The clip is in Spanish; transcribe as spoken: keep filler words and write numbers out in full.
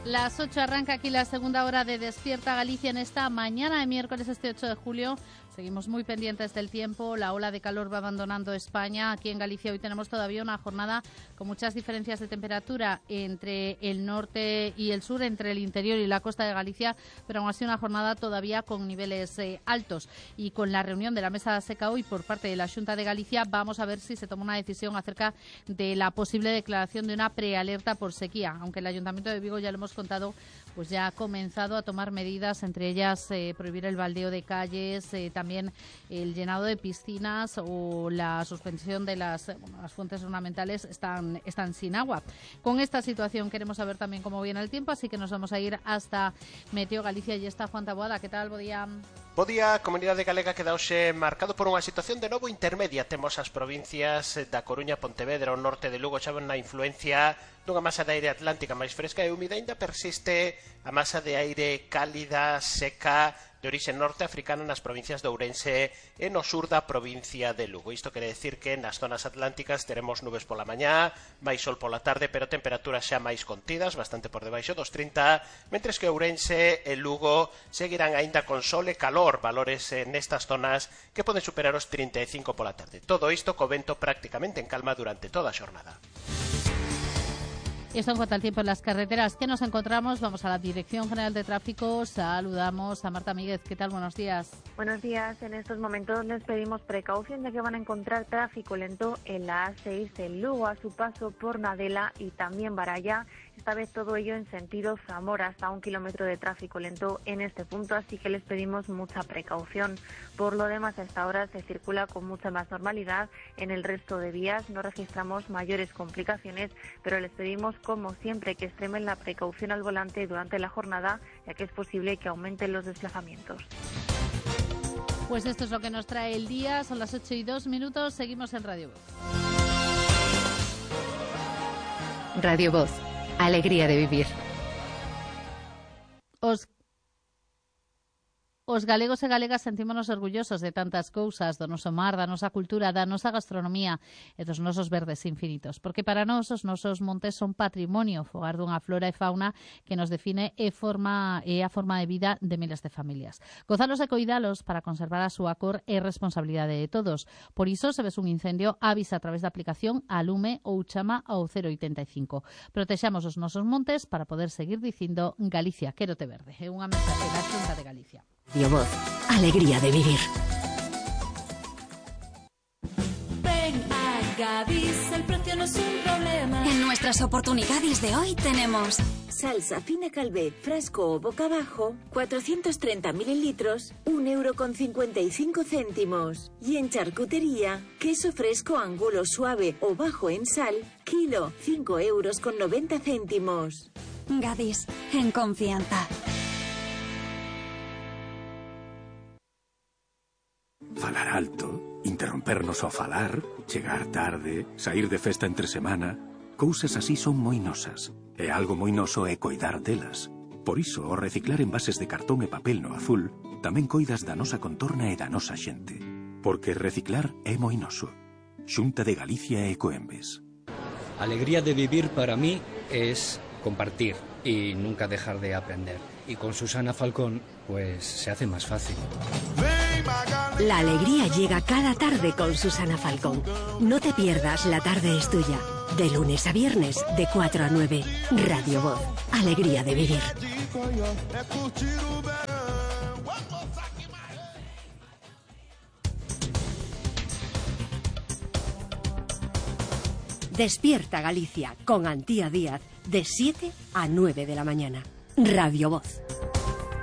Las ocho arranca aquí la segunda hora de Despierta Galicia en esta mañana de miércoles, este ocho de julio. Seguimos muy pendientes del tiempo, la ola de calor va abandonando España. Aquí en Galicia hoy tenemos todavía una jornada con muchas diferencias de temperatura entre el norte y el sur, entre el interior y la costa de Galicia, pero aún así una jornada todavía con niveles eh, altos. Y con la reunión de la mesa seca hoy por parte de la Xunta de Galicia, vamos a ver si se toma una decisión acerca de la posible declaración de una prealerta por sequía. Aunque el Ayuntamiento de Vigo, ya lo hemos contado, pues ya ha comenzado a tomar medidas, entre ellas eh, prohibir el baldeo de calles, eh, también el llenado de piscinas o la suspensión de las, bueno, las fuentes ornamentales están, están sin agua. Con esta situación queremos saber también cómo viene el tiempo, así que nos vamos a ir hasta Meteo Galicia y está Juan Taboada. ¿Qué tal? Bo día. Bo día, comunidade galega queda hoxe marcado por unha situación de novo intermedia. Temos as provincias da Coruña, Pontevedra, o norte de Lugo xa na influencia dunha masa de aire atlántica máis fresca e húmida. Ainda persiste a masa de aire cálida, seca, de orixe norte-africana nas provincias de Ourense e no sur da provincia de Lugo. Isto quere decir que nas zonas atlánticas teremos nubes pola mañá, máis sol pola tarde, pero temperaturas xa máis contidas, bastante por debaixo dos trinta, mentres que Ourense e Lugo seguirán aínda con sol e calor, valores nestas zonas que poden superar os trinta e cinco pola tarde. Todo isto co vento prácticamente en calma durante toda a xornada. Esto en cuanto al tiempo en las carreteras que nos encontramos. Vamos a la Dirección General de Tráfico. Saludamos a Marta Míguez. ¿Qué tal? Buenos días. Buenos días. En estos momentos les pedimos precaución de que van a encontrar tráfico lento en la A seis en Lugo a su paso por Nadela y también Baralla. Esta vez todo ello en sentido Zamora, hasta un kilómetro de tráfico lento en este punto, así que les pedimos mucha precaución. Por lo demás, a esta hora se circula con mucha más normalidad. En el resto de vías no registramos mayores complicaciones, pero les pedimos, como siempre, que extremen la precaución al volante durante la jornada, ya que es posible que aumenten los desplazamientos. Pues esto es lo que nos trae el día. Son las ocho y dos minutos. Seguimos en Radio Voz. Radio Voz. Alegría de vivir. Os Os galegos e galegas sentímonos orgullosos de tantas cousas, do noso mar, da nosa cultura, da nosa gastronomía e dos nosos verdes infinitos, porque para nós os nosos montes son patrimonio, fogar dunha flora e fauna que nos define e forma e a forma de vida de miles de familias. Gozalos e coidalos para conservar a súa cor é responsabilidade de todos. Por iso, se ves un incendio, avisa a través da aplicación Alume ou chama ao cero oitenta e cinco. Protexamos os nosos montes para poder seguir dicindo Galicia, quérote verde. É unha mensaxe da Xunta de Galicia. Radio Voz, alegría de vivir. Ven a Gadis, el precio no es un problema. En nuestras oportunidades de hoy tenemos salsa fina Calvé, frasco o boca abajo, cuatrocientos treinta mililitros, un euro con cincuenta y cinco céntimos. Y en charcutería, queso fresco angulo suave o bajo en sal, kilo, cinco euros con noventa céntimos. Gadis, en confianza. Falar alto, interrompernos ao falar, chegar tarde, sair de festa entre semana, cousas así son moi nosas. E algo moi noso é coidar delas. Por iso, ao reciclar envases de cartón e papel no azul, tamén coidas da nosa contorna e da nosa xente. Porque reciclar é moi noso. Xunta de Galicia e Ecoembes. Alegría de vivir para mí es compartir y nunca dejar de aprender. Y con Susana Falcón, pues se hace más fácil. La alegría llega cada tarde con Susana Falcón. No te pierdas La tarde es tuya. De lunes a viernes, de cuatro a nueve. Radio Voz. Alegría de vivir. Despierta Galicia con Antía Díaz de siete a nueve de la mañana. Radio Voz.